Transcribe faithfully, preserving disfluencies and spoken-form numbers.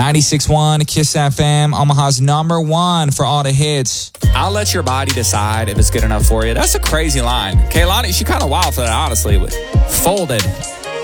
ninety-six point one Kiss F M, Omaha's number one for all the hits. I'll let your body decide if it's good enough for you. That's a crazy line. Kehlani, she kind of wild for that, honestly. But folded.